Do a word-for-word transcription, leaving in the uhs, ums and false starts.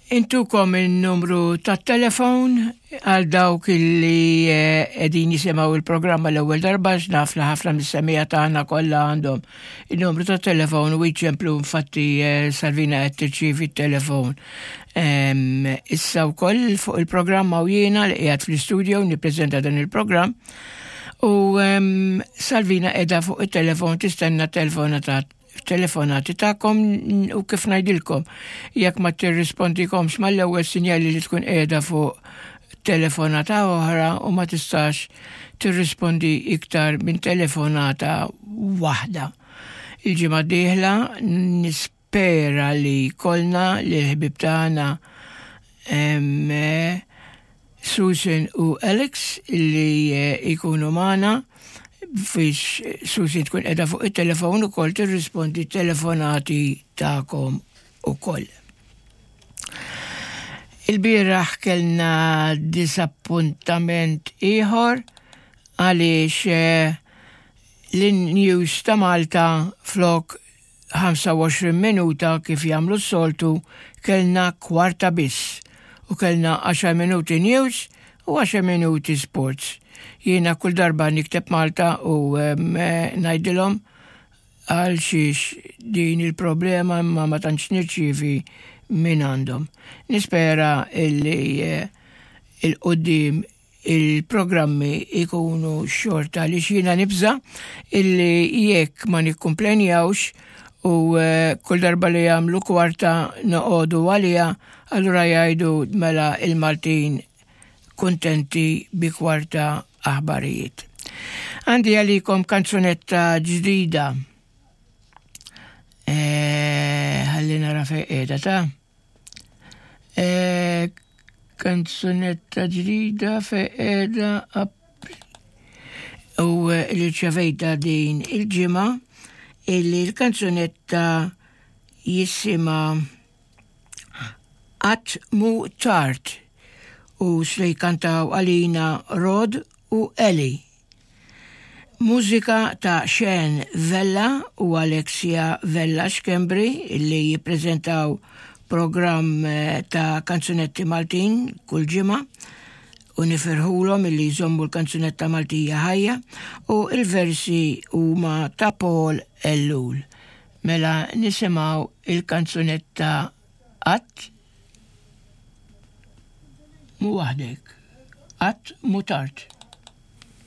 intukom il-numru tat telefon għal dawk li edin jisimaw il-programma l-ewwel darba x'naf li ħafna mis-semmija tagħna kollha għandhom il-numru tat telefon u jċemplu infatti Salvina qed tirċievi t-telefon. Issa wkoll fuq il-programma u jiena li qiegħed fl-istudio nippreżenta dan il-programm u Salvina qiegħda fuq it-telefon tistenna telefonata telefonati ta'kom u kif ngħidilkom jekk ma tirrispondikomx mal-ewwel sinjali li tkun qiegħda fuq telefonata oħra u ma tistax tirrispondi iktar minn telefonata waħda. Il-ġimgħa d-dieħla nispera li kolna li l-ħbib tagħna Susan u Alex li jkunu magħna fiex Susan tkun qiegħda fuq it-telefon ukoll tirrispondi telefonati tagħkom ukoll. Il-bieraħ kellna disappuntament ieħor għaliex l-news ta' Malta flok ħamsa u għoxrin minuta kif jagħmlu s-soltu kellna kwarta biss u kellna għaxar minuti news u għaxar minuti sports. Jiena kull darba nikteb Malta u ngħidilhom għal xiex din il-problema ma ma tantx nirċievi minn għandhom. Nispera illi il-qoddim il-programmi ikunu xorta li xina nibża illi jekk ma nikkumplenjawx u kull darba li jagħmlu kwarta noqogħdu għalija allura jgħidu mela il-Maltin kuntenti bi kwarta aħbarijiet. Għandi għalikom kanzunetta ġdida. Ħalli nara fejn qiegħda ta' kanzunetta ġdida fejn qiegħda u li ċavejta din il-ġimgħa illi l-kanzunetta jissima Qatt Mu Tard u se jkantaw għalina Rod u Eli. Mużika ta' Shane Vella u Alexia Vella Xkembri illi jippreżentaw programm ta' kanzunetti Maltin kull ġimgħa u nifirħulhom illi jżommu l-kanzunetta Maltija ħajja u il-versi huma ta' Paul Ellul. Mela nisimgħu il-kanzunetta Qatt Mu Waħdek, Qatt Mu Tard.